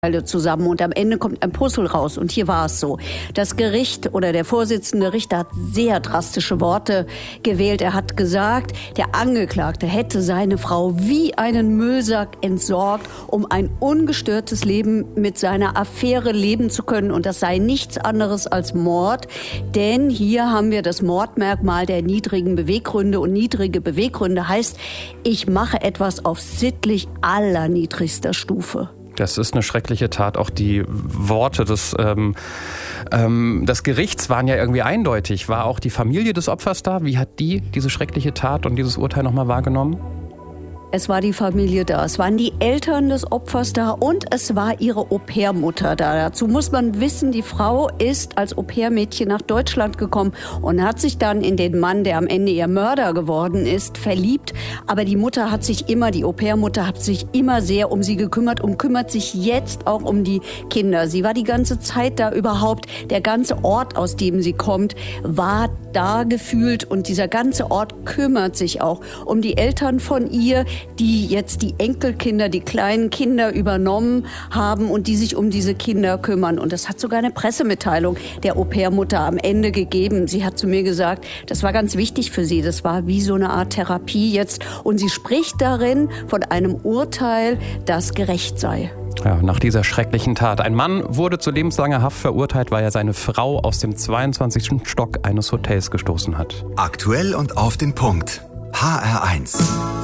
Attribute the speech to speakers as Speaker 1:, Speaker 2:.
Speaker 1: zusammen und am Ende kommt ein Puzzle raus und hier war es so. Das Gericht oder der Vorsitzende Richter hat sehr drastische Worte gewählt. Er hat gesagt, der Angeklagte hätte seine Frau wie einen Müllsack entsorgt, um ein ungestörtes Leben mit seiner Affäre leben zu können und das sei nichts anderes als Mord, denn hier haben wir das Mordmerkmal der niedrigen Beweggründe und niedrige Beweggründe heißt, ich mache etwas auf sittlich allerniedrigster Stufe.
Speaker 2: Das ist eine schreckliche Tat. Auch die Worte des Gerichts waren ja irgendwie eindeutig. War auch die Familie des Opfers da? Wie hat die diese schreckliche Tat und dieses Urteil nochmal wahrgenommen?
Speaker 1: Es war die Familie da, es waren die Eltern des Opfers da und es war ihre Au-pair-Mutter da. Dazu muss man wissen, die Frau ist als Au-pair-Mädchen nach Deutschland gekommen und hat sich dann in den Mann, der am Ende ihr Mörder geworden ist, verliebt. Aber die Mutter hat sich immer, die Au-pair-Mutter hat sich immer sehr um sie gekümmert und kümmert sich jetzt auch um die Kinder. Sie war die ganze Zeit da überhaupt. Der ganze Ort, aus dem sie kommt, war da gefühlt und dieser ganze Ort kümmert sich auch um die Eltern von ihr, die jetzt die Enkelkinder, die kleinen Kinder übernommen haben und die sich um diese Kinder kümmern. Und das hat sogar eine Pressemitteilung der Au-pair-Mutter am Ende gegeben. Sie hat zu mir gesagt, das war ganz wichtig für sie. Das war wie so eine Art Therapie jetzt. Und sie spricht darin von einem Urteil, das gerecht sei.
Speaker 2: Ja, nach dieser schrecklichen Tat. Ein Mann wurde zu lebenslanger Haft verurteilt, weil er seine Frau aus dem 22. Stock eines Hotels gestoßen hat.
Speaker 3: Aktuell und auf den Punkt. HR1.